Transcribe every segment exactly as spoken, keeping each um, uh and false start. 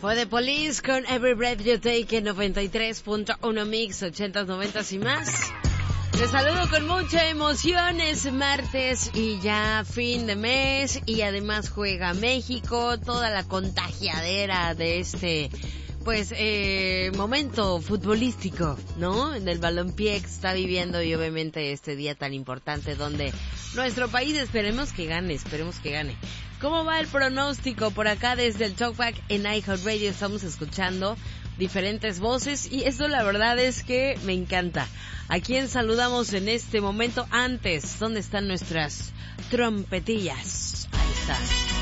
Fue The Police con Every Breath You Take en noventa y tres punto uno Mix, ochentas, noventas y más. Les saludo con mucha emoción, es martes y ya fin de mes y además juega México, toda la contagiadera de este, pues, eh, momento futbolístico, ¿no? Del balompié que está viviendo y obviamente este día tan importante donde nuestro país esperemos que gane, esperemos que gane. ¿Cómo va el pronóstico por acá desde el Talkback en iHeartRadio? Estamos escuchando diferentes voces y eso la verdad es que me encanta. ¿A quién saludamos en este momento? Antes, ¿dónde están nuestras trompetillas? Ahí está.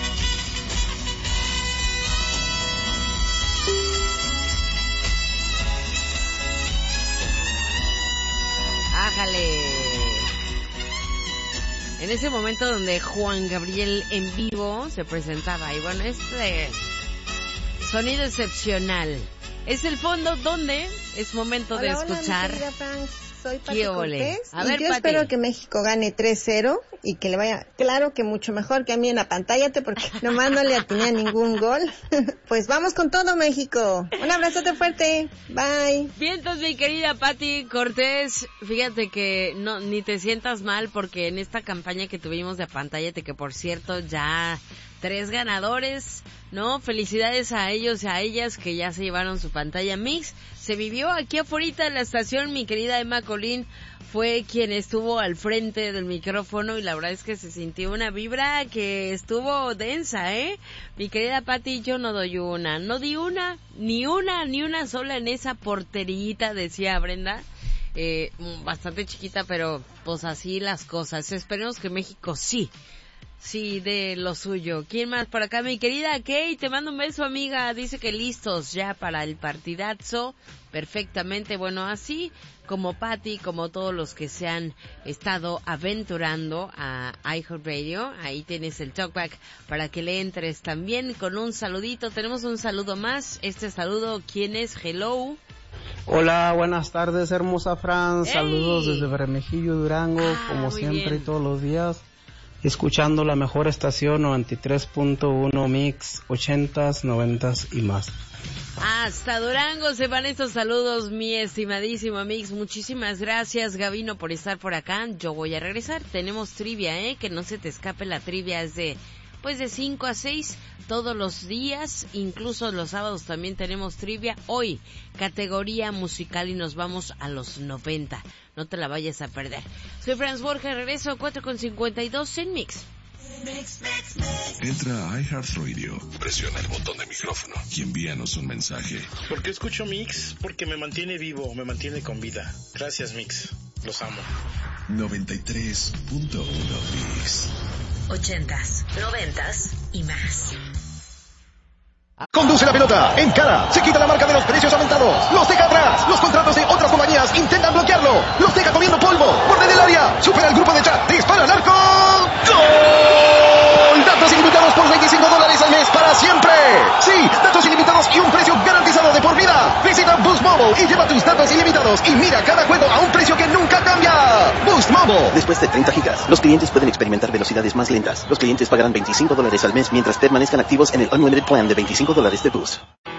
¡Ájale! En ese momento donde Juan Gabriel en vivo se presentaba. Y bueno, este sonido excepcional. Es el fondo donde es momento hola, de escuchar. Hola, mi Frank. Soy Pati Cortés. A y ver, yo Pati. espero que México gane tres cero y que le vaya, claro que mucho mejor que a mí en la pantalla, porque nomás no le atiné a ningún gol. Pues vamos con todo, México. Un abrazote fuerte. Bye. Vientos, mi querida Pati Cortés. Fíjate que no ni te sientas mal porque en esta campaña que tuvimos de Apantállate, que por cierto ya tres ganadores, ¿no? Felicidades a ellos y a ellas que ya se llevaron su pantalla mix. Se vivió aquí afuera en la estación, mi querida Emma Colín fue quien estuvo al frente del micrófono y la verdad es que se sintió una vibra que estuvo densa, ¿eh? Mi querida Pati, yo no doy una, no di una, ni una, ni una sola en esa porterita, decía Brenda. Eh, bastante chiquita, pero pues así las cosas. Esperemos que México sí. Sí, de lo suyo. ¿Quién más por acá? Mi querida Kate, te mando un beso, amiga. Dice que listos ya para el partidazo. Perfectamente. Bueno, así como Patty, como todos los que se han estado aventurando a iHeartRadio. Ahí tienes el talkback para que le entres también con un saludito. Tenemos un saludo más. Este saludo, ¿quién es? Hello. Hola, buenas tardes, hermosa Fran. Hey. Saludos desde Bermejillo, Durango, Ah, como siempre bien. y todos los días. Escuchando la mejor estación noventa y tres punto uno Mix, ochentas, noventas y más. Hasta Durango se van estos saludos, mi estimadísimo Mix. Muchísimas gracias, Gabino, por estar por acá. Yo voy a regresar. Tenemos trivia, ¿eh? Que no se te escape la trivia. Es de, pues de cinco a seis todos los días. Incluso los sábados también tenemos trivia. Hoy, categoría musical y nos vamos a los noventa. No te la vayas a perder. Soy Franz Borja, regreso cuatro con cincuenta y dos en Mix. Entra a iHeartRadio, presiona el botón de micrófono y envíanos un mensaje. ¿Por qué escucho Mix? Porque me mantiene vivo, me mantiene con vida. Gracias, Mix. Los amo. noventa y tres punto uno Mix. Ochentas, noventas y más. Conduce la pelota, encara, se quita la marca de los precios aumentados, los deja atrás, los contratos de otras compañías intentan bloquearlo, los deja comiendo polvo, borde del área, supera el grupo de chat, dispara al arco, ¡gol! Datos ilimitados por veinticinco dólares al mes para siempre. Sí, datos ilimitados y un precio garantizado de por vida. Visita Boost Mobile y lleva tus datos ilimitados y mira cada juego a un precio que nunca cambia. Boost Mobile. Después de treinta gigas, los clientes pueden experimentar velocidades más lentas. Los clientes pagarán veinticinco dólares al mes mientras permanezcan activos en el Unlimited Plan de veinticinco dólares de Boost.